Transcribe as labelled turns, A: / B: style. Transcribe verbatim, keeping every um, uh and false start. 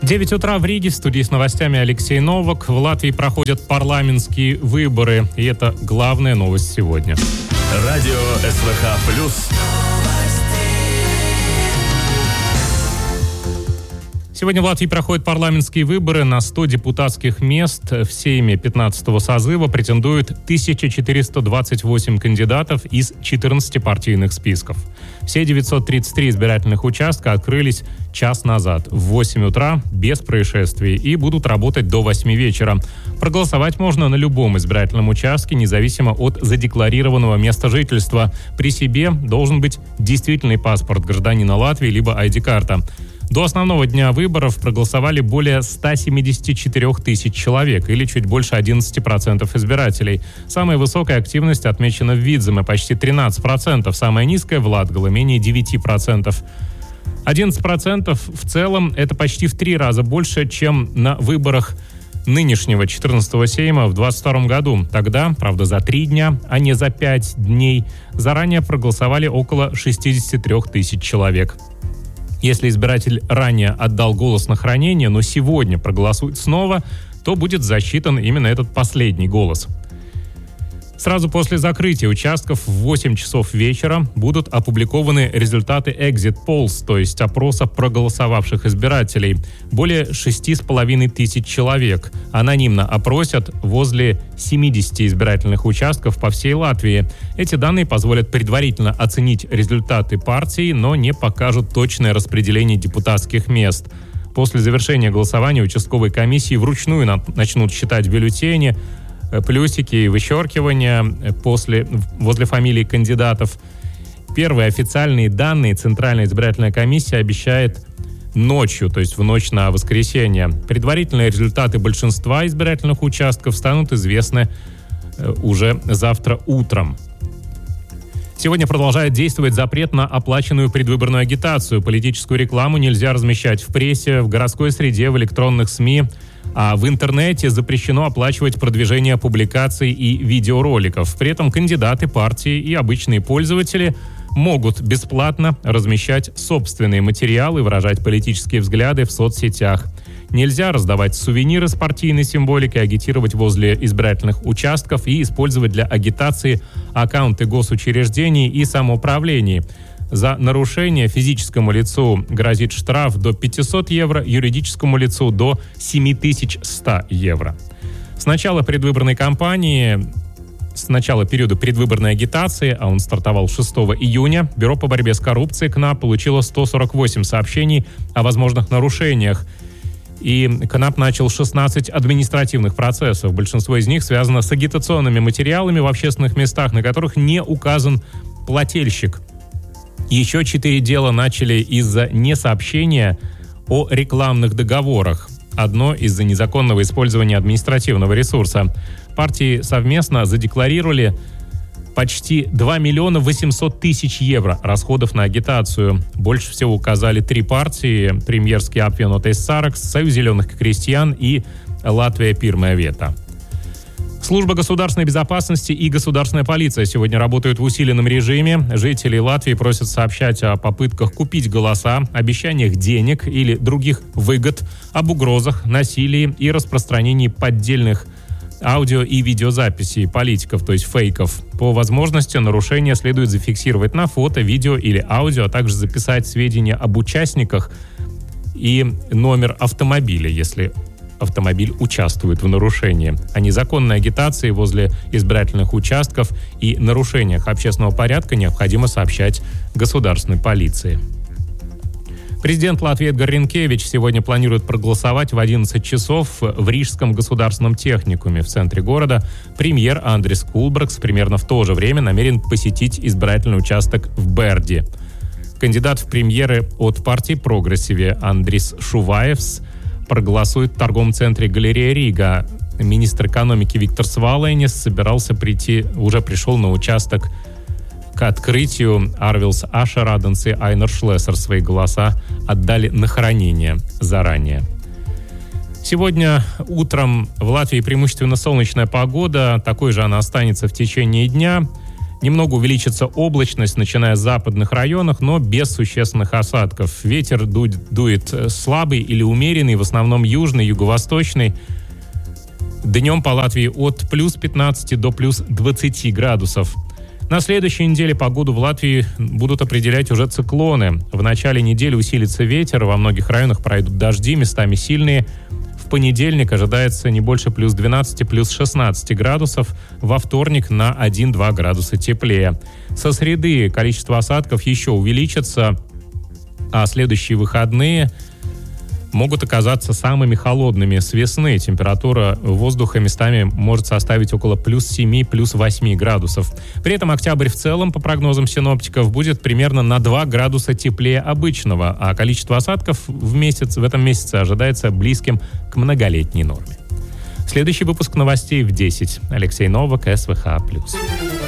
A: девять утра в Риге, в студии с новостями Алексей Новак. В Латвии проходят парламентские выборы, и это главная новость сегодня.
B: Радио СВХ плюс.
A: Сегодня в Латвии проходят парламентские выборы. На сто депутатских мест в Сейме пятнадцатого созыва претендуют тысяча четыреста двадцать восемь кандидатов из четырнадцати партийных списков. Все девятьсот тридцать три избирательных участка открылись час назад в восемь утра без происшествий и будут работать до восьми вечера. Проголосовать можно на любом избирательном участке, независимо от задекларированного места жительства. При себе должен быть действительный паспорт гражданина Латвии либо ай ди-карта. До основного дня выборов проголосовали более ста семидесяти четырёх тысяч человек, или чуть больше одиннадцати процентов избирателей. Самая высокая активность отмечена в Видземе, почти тринадцать процентов, самая низкая в Латгале, менее девяти процентов. одиннадцать процентов в целом – это почти в три раза больше, чем на выборах нынешнего четырнадцатого Сейма в двадцать втором году. Тогда, правда, за три дня, а не за пять дней, заранее проголосовали около шестидесяти трёх тысяч человек. Если избиратель ранее отдал голос на хранение, но сегодня проголосует снова, то будет засчитан именно этот последний голос. Сразу после закрытия участков в восемь часов вечера будут опубликованы результаты Exit Polls, то есть опроса проголосовавших избирателей. Более шести с половиной тысяч человек анонимно опросят возле семидесяти избирательных участков по всей Латвии. Эти данные позволят предварительно оценить результаты партии, но не покажут точное распределение депутатских мест. После завершения голосования участковые комиссии вручную на- начнут считать бюллетени, плюсики и вычеркивания после, возле фамилий кандидатов. Первые официальные данные Центральная избирательная комиссия обещает ночью, то есть в ночь на воскресенье. Предварительные результаты большинства избирательных участков станут известны уже завтра утром. Сегодня продолжает действовать запрет на оплаченную предвыборную агитацию. Политическую рекламу нельзя размещать в прессе, в городской среде, в электронных СМИ, а в интернете запрещено оплачивать продвижение публикаций и видеороликов. При этом кандидаты, партии и обычные пользователи могут бесплатно размещать собственные материалы, выражать политические взгляды в соцсетях. Нельзя раздавать сувениры с партийной символикой, агитировать возле избирательных участков и использовать для агитации аккаунты госучреждений и самоуправлений. За нарушение физическому лицу грозит штраф до пятисот евро, юридическому лицу до семи тысяч ста евро. С начала предвыборной кампании, с начала периода предвыборной агитации, а он стартовал шестого июня, Бюро по борьбе с коррупцией КНАП получило сто сорок восемь сообщений о возможных нарушениях. И КНАП начал шестнадцать административных процессов. Большинство из них связано с агитационными материалами в общественных местах, на которых не указан плательщик. Еще четыре дела начали из-за несообщения о рекламных договорах. Одно из-за незаконного использования административного ресурса. Партии совместно задекларировали почти два миллиона восемьсот тысяч евро расходов на агитацию. Больше всего указали три партии: премьерский Apvienotais Saraksts, Союз зеленых крестьян и Латвия Pirmā vietā. Служба государственной безопасности и государственная полиция сегодня работают в усиленном режиме. Жители Латвии просят сообщать о попытках купить голоса, обещаниях денег или других выгод, об угрозах, насилии и распространении поддельных аудио- и видеозаписей политиков, то есть фейков. По возможности нарушения следует зафиксировать на фото, видео или аудио, а также записать сведения об участниках и номер автомобиля, если автомобиль участвует в нарушении. О незаконной агитации возле избирательных участков и нарушениях общественного порядка необходимо сообщать государственной полиции. Президент Латвии Эдгар Ринкевич сегодня планирует проголосовать в одиннадцать часов в Рижском государственном техникуме в центре города. Премьер Андрис Кулбракс примерно в то же время намерен посетить избирательный участок в Берди. Кандидат в премьеры от партии «Прогрессиве» Андрис Шуваевс проголосует в торговом центре «Галерея Рига». Министр экономики Виктор Свалайнис собирался прийти, уже пришел на участок к открытию. Арвилс Ашераденс и Айнер Шлессер свои голоса отдали на хранение заранее. Сегодня утром в Латвии преимущественно солнечная погода. Такой же она останется в течение дня. Немного увеличится облачность, начиная с западных районов, но без существенных осадков. Ветер дует, дует слабый или умеренный, в основном южный, юго-восточный. Днем по Латвии от плюс пятнадцати до плюс двадцати градусов. На следующей неделе погоду в Латвии будут определять уже циклоны. В начале недели усилится ветер, во многих районах пройдут дожди, местами сильные. В понедельник ожидается не больше плюс двенадцати, плюс шестнадцати градусов. Во вторник на один-два градуса теплее. Со среды количество осадков еще увеличится, а следующие выходные могут оказаться самыми холодными с весны. Температура воздуха местами может составить около плюс семи, плюс восьми градусов. При этом октябрь в целом, по прогнозам синоптиков, будет примерно на два градуса теплее обычного, а количество осадков в месяц, в этом месяце ожидается близким к многолетней норме. Следующий выпуск новостей в десять. Алексей Новак, СВХ+.